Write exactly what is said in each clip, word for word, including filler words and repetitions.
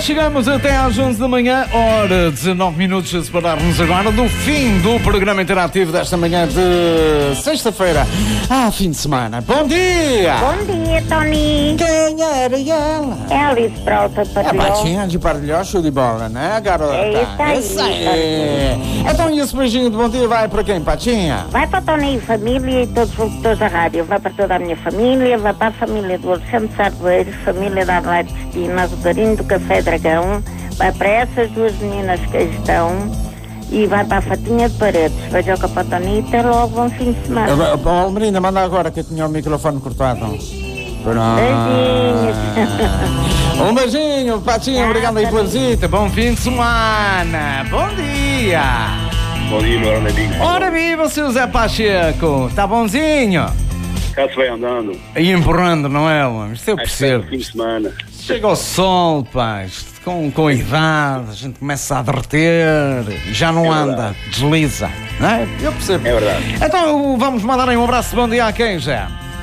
chegamos até às onze da manhã, hora dezenove minutos a separar-nos agora do fim do programa interativo desta manhã de sexta-feira. Ah, fim de semana. Bom dia! Bom dia, Tony. Quem era ela? É a Alice Prota, É Patilhão. batinha de partilhar, show de bola, né, garota? É isso aí, Isso aí. Então, e esse beijinho de bom dia vai para quem, Patinha? Vai para o Tony e família e todos os locutores da rádio. Vai para toda a minha família, vai para a família do Alexandre Sarveiro, família da Adelaide Cristina, do Carinho do Café Dragão, vai para essas duas meninas que aí estão e vai para a Fatinha de Paredes. Veja o para o Tony e até logo, bom fim de semana. Uh, Almerina, manda agora que eu tinha o microfone cortado. Beijinhos. Um beijinho, Patinha, obrigado aí pela visita. Bom fim de semana. Bom dia. Bom dia, meu amigo. Ora viva, seu Zé Pacheco. Tá bonzinho? Cá se vai andando. E empurrando, não é, homem? Isto eu Acho que é percebo. no fim de semana. Chega o sol, pá. Isto com, com a idade, a gente começa a derreter. Já não É anda, verdade. desliza. Não é? Eu percebo. É verdade. Então vamos mandar aí um abraço de bom dia a quem, Zé?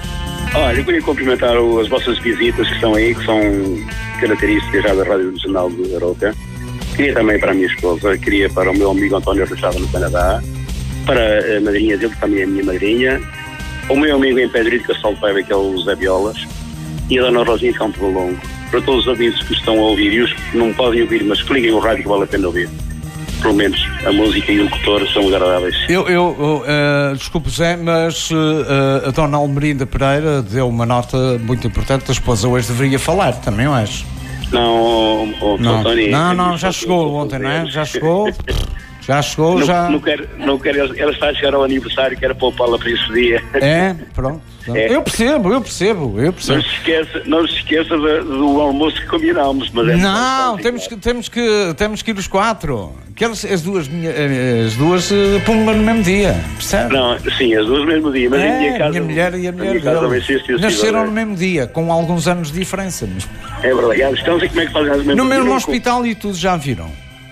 Olha, eu queria cumprimentar o- as vossas visitas que estão aí, que são características já da Rádio Nacional de Aroca. Queria também para a minha esposa, queria para o meu amigo António Rachado no Canadá, para a madrinha dele, que também é a minha madrinha, o meu amigo em Pedrito Castelo de Paiva, que é o Zé Violas, e a Dona Rosinha de Campo Longo. Para todos os ouvintes que estão a ouvir e os que não podem ouvir, mas que liguem o rádio que vale a pena ouvir. Pelo menos a música e o locutor são agradáveis. Eu, eu, eu uh, desculpe, Zé, mas uh, uh, a Dona Almerinda Pereira deu uma nota muito importante. A esposa hoje deveria falar, também eu acho. Não, o, o, Não, Tony, não, não, já chegou ontem, não é? Já chegou, já chegou, Não, já. não quero, não quero, ela está a chegar ao aniversário, quero poupá-la para esse dia. É, pronto. É. Eu percebo, eu percebo, eu Não percebo. se esqueça, não se esqueça do, do almoço que combinámos, mas é Não, muito temos que, temos, que, temos que ir os quatro. Que elas, as duas, minha- eh, as duas uh, pumba no mesmo dia, percebe? Não, sim, as duas no mesmo dia, mas É, em minha casa. minha mulher e a mulher minha casa dele vai ser assim, nasceram assim, no mesmo dia, com alguns anos de diferença. Mas É verdade. E então, sei como é que fazem as no mesmo com- hospital e tudo, já viram?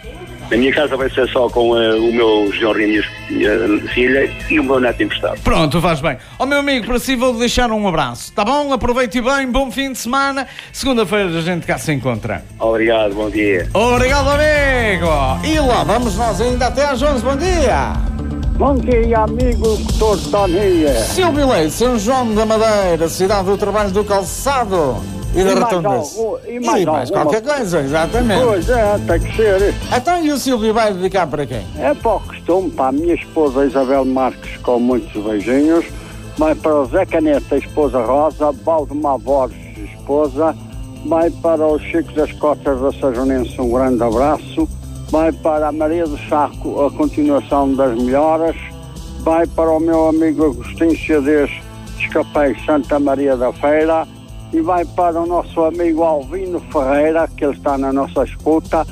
Na minha casa vai ser só com uh, o meu genro e a minha, minha filha e o meu neto emprestado. Pronto, faz bem. Ó meu amigo, para si vou deixar um abraço, tá bom? Aproveite bem, bom fim de semana. Segunda-feira a gente cá se encontra. Obrigado, bom dia. Obrigado, amigo. E lá vamos nós ainda até às onze. Bom dia. Bom dia, amigo doutor Tony. Silvio Leite, São João da Madeira, cidade do trabalho do calçado e da mais Rotundas. algum- e mais alguma- qualquer coisa, exatamente. Pois é, tem que ser. Então, e o Silvio vai dedicar para quem? É para o costume, para a minha esposa Isabel Marques, com muitos beijinhos, vai para o Zé Caneta, esposa Rosa, Valdemar Borges, esposa, vai para os Chicos das Cotas da Sajonense, um grande abraço, vai para a Maria do Saco, a continuação das melhoras, vai para o meu amigo Agostinho Cedês, Escapei, Santa Maria da Feira, e vai para o nosso amigo Alvino Ferreira, que ele está na nossa escuta,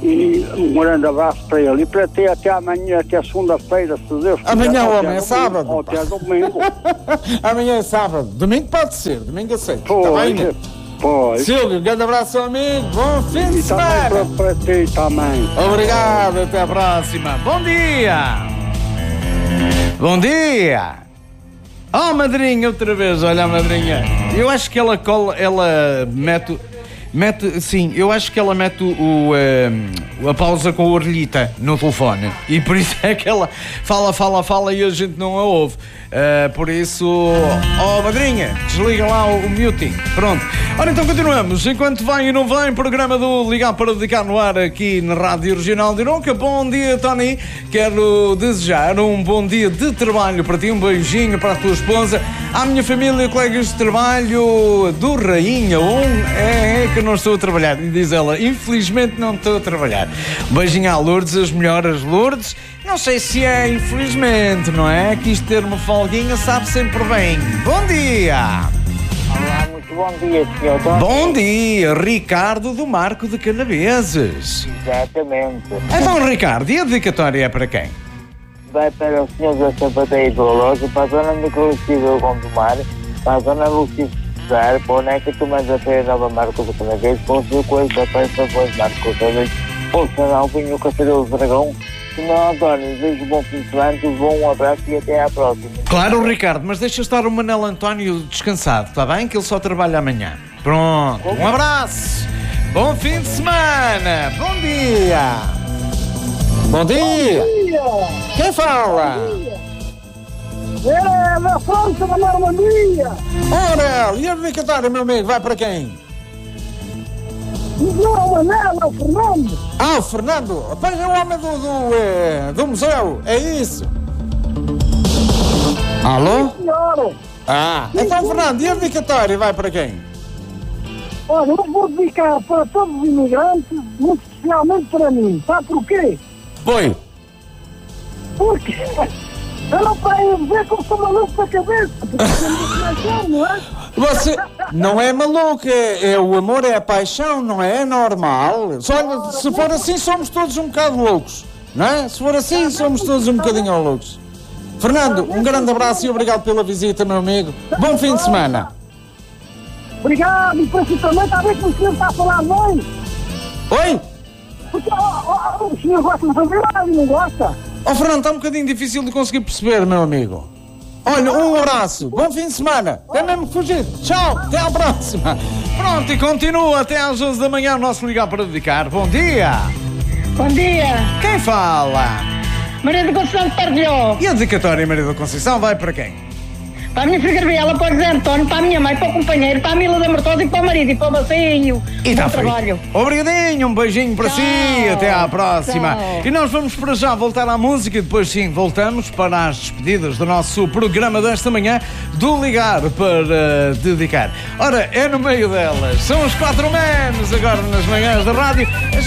e um grande abraço para ele. E para ti até amanhã, até segunda-feira, se Deus quiser. Amanhã, ou homem, até é domingo, sábado. Ou até domingo. Amanhã é sábado. Domingo pode ser, domingo aceito. Tá bem? Pois, pois. Silvio, grande abraço, amigo. Bom fim de E também semana. para, para ti também. Obrigado, até a próxima. Bom dia. Bom dia. Oh, madrinha, outra vez, olha a madrinha. Eu acho que ela cola, ela mete, mete, sim, eu acho que ela mete o, o, eh, a pausa com a orelhita no telefone. E por isso é que ela fala, fala, fala e a gente não a ouve. Uh, por isso, oh madrinha, desliga lá o, o muting. Pronto. Ora então continuamos. Enquanto vem e não vem, programa do Ligar para Dedicar no ar aqui na Rádio Regional de Aroca. Bom dia, Tony. Quero desejar um bom dia de trabalho para ti, um beijinho para a tua esposa, à minha família, colegas de trabalho do Rainha. Um é, é que eu não estou a trabalhar. E diz ela, infelizmente não estou a trabalhar. Um beijinho à Lourdes, as melhoras Lourdes. Não sei se é infelizmente, não é? Quis ter uma folguinha, sabe sempre bem. Bom dia! Olá, muito bom dia, senhor Tony. Bom dia, Ricardo do Marco de Canaveses. Exatamente. Então, Ricardo, e a dedicatória é para quem? Vai para o senhor da Sapateia do Oloso, para a zona microlocida do Gondomar, para a zona Lucifer, para o Neca, Tomás da Feira Nova Marco do Canaveses, com o seu coelho da Feira Favor Marco Canaveses, ou Sanal Pinho Castelo do Dragão. Senhor António, desejo um bom fim de semana, tudo bom, um abraço e até à próxima. Claro, Ricardo, mas deixa estar o Manel António descansado, está bem? Que ele só trabalha amanhã. Pronto, um abraço. Bom fim de semana. Bom dia. Bom dia. Bom dia. Quem fala? Bom dia. É, na França, da Normandia. Ora, e a dedicatória, meu amigo, vai para quem? Não, Manela, é o Fernando. Ah, o Fernando. Pois é o homem do, do, eh, do museu, é isso. Alô? Senhora, Ah, então Fernando, e a dedicatória vai para quem? olha, eu vou dedicar para todos os imigrantes, muito especialmente para mim. Sabe porquê? Foi. Porque eu não tenho ver como sou maluco da cabeça. Porque eu não é? Você não é maluco, é, é o amor, é a paixão, não é? É normal. Só, se for assim, somos todos um bocado loucos, não é? Se for assim, somos todos um bocadinho loucos. Fernando, um grande abraço e obrigado pela visita, meu amigo. Bom fim de semana. Obrigado, e principalmente a ver que o senhor está a falar bem. Oi? Porque ó, ó, o senhor gosta de fazer nada e não gosta. Oh, Fernando, está um bocadinho difícil de conseguir perceber, meu amigo. Olha, um abraço, bom fim de semana. Tem mesmo que fugir. Tchau, até à próxima. Pronto, e continua até às onze da manhã o nosso Ligar para Dedicar. Bom dia. Bom dia, Quem fala? Maria da Conceição de Pardió. E a dedicatória Maria da Conceição vai para quem? Para a minha filha Gabriela, para o José António, para a minha mãe, para o companheiro, para a Mila da Martosa e para o marido e para o bacio. E está Bom feito. trabalho. Obrigadinho, um beijinho para Tchau. si, até à próxima. Tchau. E nós vamos para já voltar à música e depois sim voltamos para as despedidas do nosso programa desta manhã do Ligar para Dedicar. Ora, é no meio delas, são os quatro menos agora nas manhãs da rádio.